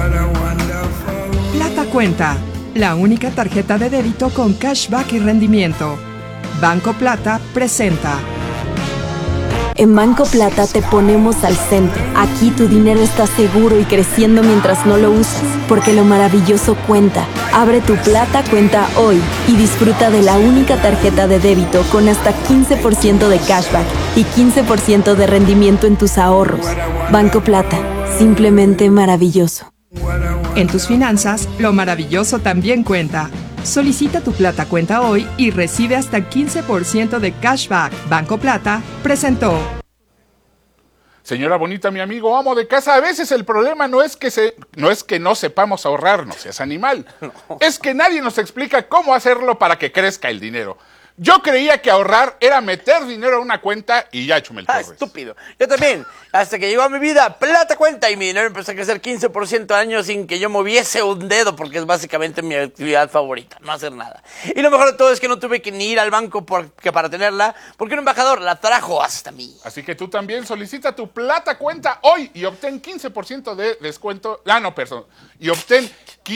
Plata Cuenta, la única tarjeta de débito con cashback y rendimiento. Banco Plata presenta. En Banco Plata te ponemos al centro. Aquí tu dinero está seguro y creciendo mientras no lo usas, porque lo maravilloso cuenta. Abre tu Plata Cuenta hoy y disfruta de la única tarjeta de débito con hasta 15% de cashback y 15% de rendimiento en tus ahorros. Banco Plata, simplemente maravilloso. En tus finanzas, lo maravilloso también cuenta. Solicita tu Plata Cuenta hoy y recibe hasta 15% de cashback. Banco Plata presentó. Señora bonita, mi amigo, amo de casa, a veces el problema no es que no sepamos ahorrar, no seas animal. No. Es que nadie nos explica cómo hacerlo para que crezca el dinero. Yo creía que ahorrar era meter dinero a una cuenta y ya, Chumel Torres. Estúpido. Yo también. Hasta que llegó a mi vida Plata Cuenta y mi dinero empezó a crecer 15% al año sin que yo moviese un dedo, porque es básicamente mi actividad favorita, no hacer nada. Y lo mejor de todo es que no tuve que ni ir al banco para tenerla, porque un embajador la trajo hasta mí. Así que tú también solicita tu Plata Cuenta hoy y obtén 15% de descuento. Y obtén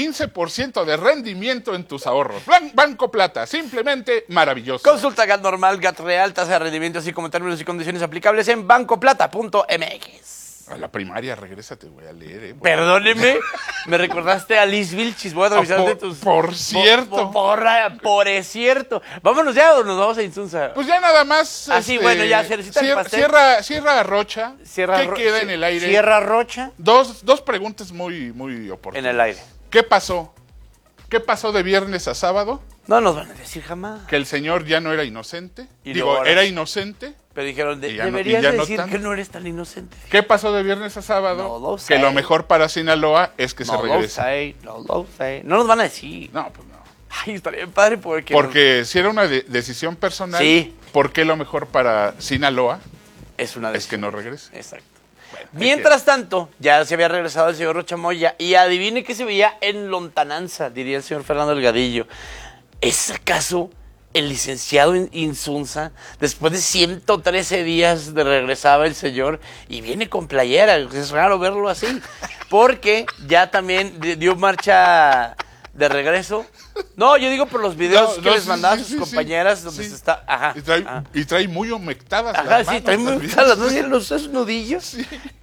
15% de rendimiento en tus ahorros. Banco Plata, simplemente maravilloso. Consulta GAT normal, GAT real, tasa de rendimiento, así como términos y condiciones aplicables en bancoplata.mx. A la primaria, regresa, te voy a leer. Perdóneme, me recordaste a Liz Vilchis. Voy a revisar de tus... Por cierto. Por cierto. Vámonos ya o nos vamos a Insunza. Pues ya nada más. Así, bueno, ya, Cerecita el pastel. Cierra Rocha. ¿Qué queda en el aire? Cierra Rocha. Dos preguntas muy oportunas. En el aire. ¿Qué pasó? ¿Qué pasó de viernes a sábado? No nos van a decir jamás. Que el señor ya no era inocente. Ahora era sí. inocente. Pero dijeron, deberías decir que no eres tan inocente. ¿Qué pasó de viernes a sábado? No lo sé. Que lo mejor para Sinaloa es que se regrese. No lo sé. No nos van a decir. No, pues no. Ay, estaría bien padre porque... Porque si era una decisión personal, sí. ¿Por qué lo mejor para Sinaloa es que no regrese? Exacto. Bueno, mientras tanto, ya se había regresado el señor Rocha Moya y adivine qué se veía en lontananza, diría el señor Fernando Delgadillo. ¿Es acaso el licenciado Insunza? Después de 113 días de regresaba el señor y viene con playera. Es raro verlo así, porque ya también dio marcha de regreso. No, yo digo por los videos que les mandaba a sus compañeras donde se está... Ajá. Y trae muy humectadas las manos. Sí, trae muy humectadas, ¿no? Los nudillos. Sí.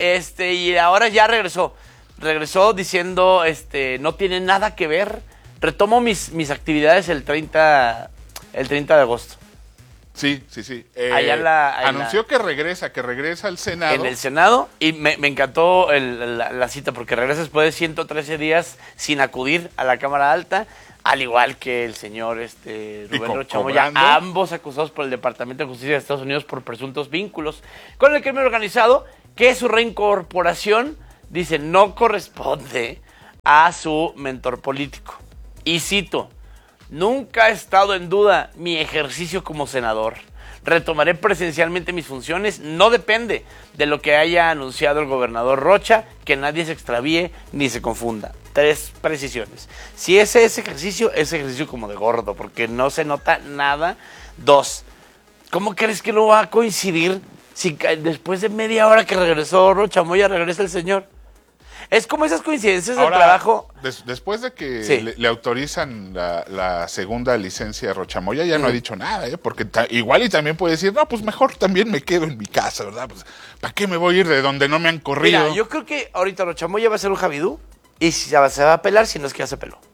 Y ahora ya regresó. Regresó diciendo, no tiene nada que ver. Retomo mis actividades el 30 de agosto. Sí. Anunció que regresa al Senado. En el Senado, y me encantó la cita, porque regresa después de 113 días sin acudir a la Cámara Alta, al igual que el señor Rubén Rocha Moya, ambos acusados por el Departamento de Justicia de Estados Unidos por presuntos vínculos con el crimen organizado, que su reincorporación, dice, no corresponde a su mentor político. Y cito: nunca ha estado en duda mi ejercicio como senador. Retomaré presencialmente mis funciones. No depende de lo que haya anunciado el gobernador Rocha, que nadie se extravíe ni se confunda. 3 precisiones. Si es ejercicio como de gordo, porque no se nota nada. 2, ¿cómo crees que no va a coincidir si después de media hora que regresó Rocha Moya regresa el señor? Es como esas coincidencias del trabajo. Después de que le autorizan la segunda licencia a Rocha Moya, ya no ha dicho nada, porque igual y también puede decir, no, pues mejor también me quedo en mi casa, ¿verdad? Pues, ¿para qué me voy a ir de donde no me han corrido? Mira, yo creo que ahorita Rocha Moya va a ser un jabidú y se va a pelar si no es que ya se peló.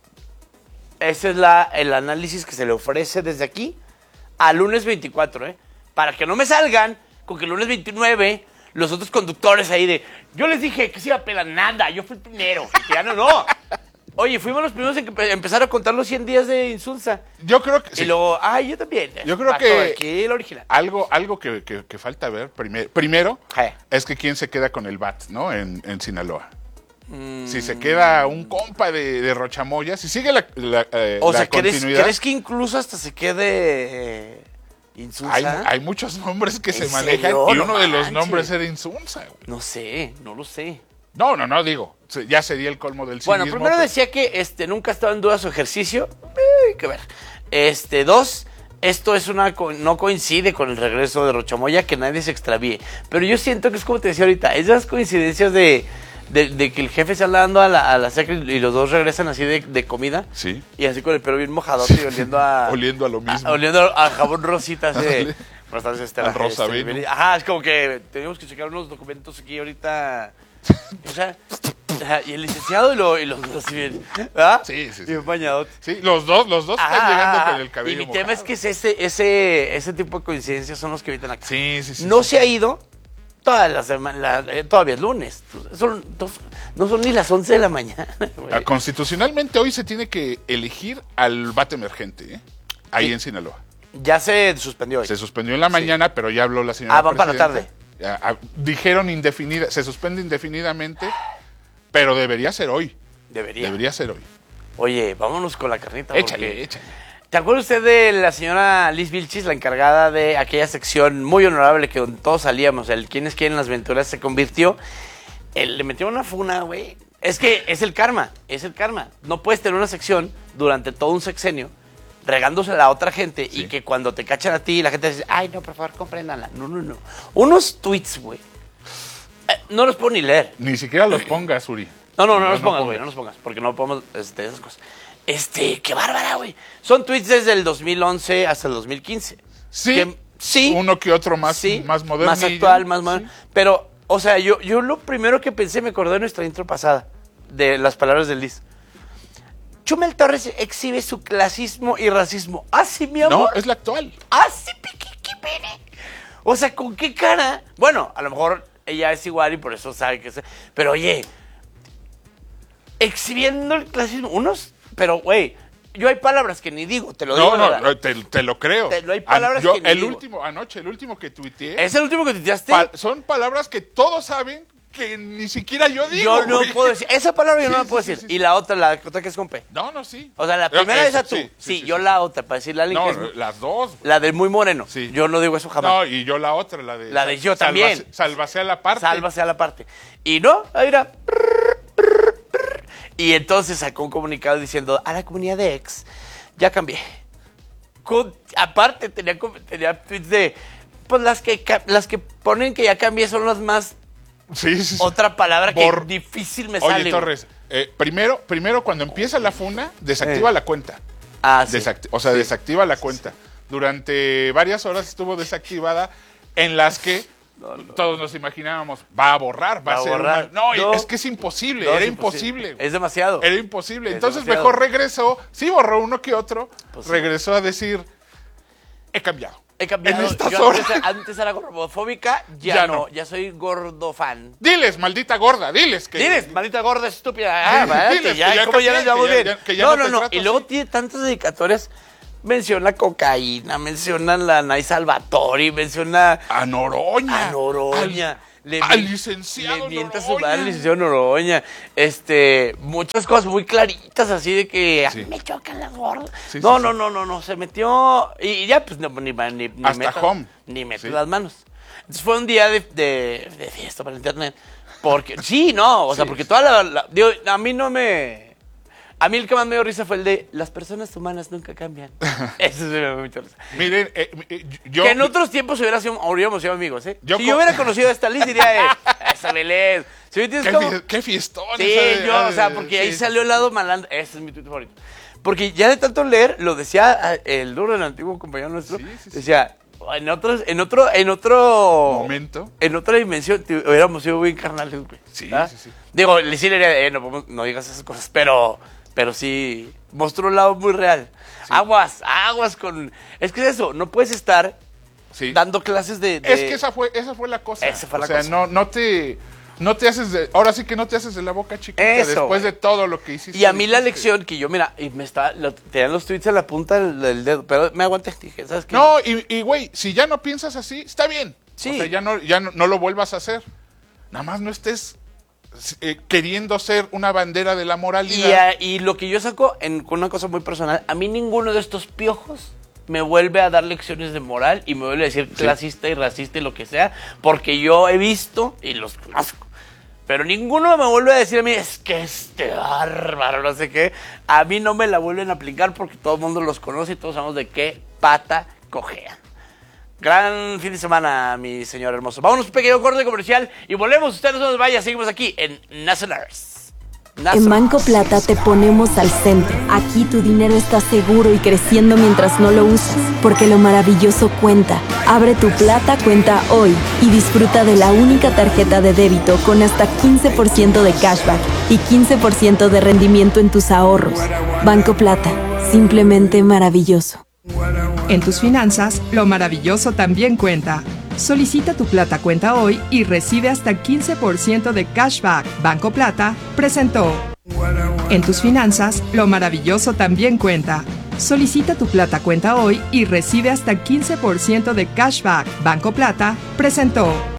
Ese es el análisis que se le ofrece desde aquí al lunes 24, para que no me salgan con que el lunes 29... los otros conductores ahí de, yo les dije que se iba a pelar, nada, yo fui el primero. Y ya no. Oye, fuimos los primeros en que empezar a contar los 100 días de Insunza. Yo creo que y luego, yo también. Yo creo que aquí el original. Algo que falta ver primero es que quién se queda con el BAT, ¿no? En Sinaloa. Si se queda un compa de Rocha Moya, si sigue la continuidad. ¿Crees que incluso hasta se quede... Insunza? Hay muchos nombres que se manejan y uno de los nombres era Insunza. No sé, no lo sé. No, digo, ya sería el colmo del cinismo. Bueno, primero decía que nunca estaba en duda su ejercicio. Hay que ver. 2, esto es no coincide con el regreso de Rocha Moya, que nadie se extravíe. Pero yo siento que es como te decía ahorita, esas coincidencias de de que el jefe se anda dando a la secre y los dos regresan así de comida. Sí. Y así con el pelo bien mojado y oliendo a... Oliendo a lo mismo. oliendo a jabón rosita, así de... Buenas tardes, Estela. Al Rosaveno. Ajá, es como que tenemos que checar unos documentos aquí ahorita. O sea, y el licenciado y los dos así bien, ¿verdad? Sí. Bien bañados. Sí, los dos están llegando con el cabello Y mi tema es mojado. que es ese tipo de coincidencias son los que evitan acá. Sí. No se ha ido toda la semana, todavía es lunes. No son ni las 11 de la mañana, güey. Constitucionalmente hoy se tiene que elegir al bate emergente, ¿eh? Ahí Sí. en Sinaloa. Ya se suspendió hoy. Se suspendió en la mañana, pero ya habló la señora van para la presidenta. tarde. Dijeron se suspende indefinidamente, pero debería ser hoy. Debería ser hoy. Oye, vámonos con la carnita. Échale. ¿Te acuerda usted de la señora Liz Vilchis, la encargada de aquella sección muy honorable que donde todos salíamos, el ¿Quiénes quieren las aventuras? Se convirtió, le metió una funa, güey. Es que es el karma. No puedes tener una sección durante todo un sexenio regándose a la otra gente y que cuando te cachan a ti la gente dice, ay, no, por favor, compréndanla. No. Unos tweets, güey. No los puedo ni leer. Ni siquiera los pongas, Uri. No los pongas, güey, no los pongas, porque no podemos, esas cosas. Qué bárbara, güey. Son tweets desde el 2011 hasta el 2015. Sí. Sí. Uno que otro más moderno. Más actual, más moderno. Pero, o sea, yo lo primero que pensé, me acordé de nuestra intro pasada, de las palabras de Liz. Chumel Torres exhibe su clasismo y racismo. ¿Ah, sí, mi amor? No, es la actual. ¡Ah, sí, piquiquipere! O sea, ¿con qué cara? Bueno, a lo mejor ella es igual y por eso sabe que es... Pero, oye, exhibiendo el clasismo, pero, güey, yo hay palabras que ni digo, te lo digo. No, te lo creo. No hay palabras que ni digo. El último que tuiteé. ¿Es el último que tuiteaste? Son palabras que todos saben que ni siquiera yo digo. Yo no güey. puedo decir. Esa palabra yo no la puedo sí, decir. sí. Y la otra que es con P. No, sí. O sea, la primera esa tú. Sí, yo la otra, para decirle a alguien No, que es... las dos. Güey. La del muy moreno. Sí. Yo no digo eso jamás. No, y yo la otra, la de... La de yo también. Sálvase a la parte. Sálvase a la parte. Y no, ahí era... Y entonces sacó un comunicado diciendo, a la comunidad de ex, ya cambié. Aparte tenía tweets de, pues las que ponen que ya cambié son las más... Sí. Otra palabra que difícil me sale. Oye, Torres, primero cuando empieza la funa, desactiva la cuenta. Sí. Desactiva la cuenta. Durante varias horas estuvo desactivada, en las que todos nos imaginábamos, va a borrar, va a ser borrar. No, es que es imposible, era imposible. Es demasiado. Era imposible. Entonces demasiado. mejor regresó, sí borró uno que otro, Pues regresó a decir, he cambiado. En estas yo horas. antes era gordofóbica, ya no. Ya soy gordofan. Diles, maldita gorda, diles. Maldita gorda estúpida. Diles, Ya, que ya ¿cómo ya nos llevamos bien? que ya No. te trato Y luego así. tiene tantas dedicatorias. Menciona cocaína, menciona la Nay Salvatori, menciona... A Noroña. Al licenciado Le mienta su Noroña. madre al licenciado Noroña. Muchas cosas muy claritas así de que Sí. me chocan las gordas. Sí, No, se metió y ya pues ni Hasta meto, home. ni meto Sí. las manos. Entonces fue un día de fiesta para el internet. Porque, sí, no, o sea, porque toda digo, a mí el que más me dio risa fue el de las personas humanas nunca cambian. Eso sí me dio mucha risa. Miren, yo... Que en otros tiempos hubiéramos sido amigos, ¿eh? Yo Si yo hubiera conocido a esta Liz, diría, esa Belén. ¿Sí me entiendes cómo? Qué fiestón. Sí, o sea, porque ahí salió el lado malandro. Ese es mi tuit favorito. Porque ya de tanto leer, lo decía el Duro, el antiguo compañero nuestro, Sí. decía, en otro Momento. en otra dimensión, hubiéramos sido bien carnales, güey. Sí, ¿verdad? sí. Digo, le sí le diría, no digas esas cosas, pero sí, mostró un lado muy real. Sí. Aguas con... Es que es eso, no puedes estar dando clases de... Es que esa fue la cosa. Esa fue la cosa. No te haces de... Ahora sí que no te haces de la boca chiquita después de todo lo que hiciste. Y a mí la lección que yo, mira, tenían los tweets en la punta del dedo, pero me aguanté, dije, ¿sabes qué? No, y güey, si ya no piensas así, está bien. Sí. O sea, ya no lo vuelvas a hacer. Nada más no estés queriendo ser una bandera de la moralidad. Y lo que yo saco con una cosa muy personal, a mí ninguno de estos piojos me vuelve a dar lecciones de moral y me vuelve a decir clasista y racista y lo que sea, porque yo he visto y los conozco. Pero ninguno me vuelve a decir a mí, es que bárbaro, no sé qué. A mí no me la vuelven a aplicar porque todo el mundo los conoce y todos sabemos de qué pata cojean. Gran fin de semana, mi señor hermoso. Vámonos un pequeño corte comercial y volvemos. Ustedes no nos vayan, seguimos aquí en Nacionals. En Banco Plata te ponemos al centro. Aquí tu dinero está seguro y creciendo mientras no lo usas, porque lo maravilloso cuenta. Abre tu Plata cuenta hoy y disfruta de la única tarjeta de débito con hasta 15% de cashback y 15% de rendimiento en tus ahorros. Banco Plata, simplemente maravilloso. En tus finanzas, lo maravilloso también cuenta. Solicita tu Plata cuenta hoy y recibe hasta 15% de cashback. Banco Plata presentó. En tus finanzas, lo maravilloso también cuenta. Solicita tu Plata cuenta hoy y recibe hasta 15% de cashback. Banco Plata presentó.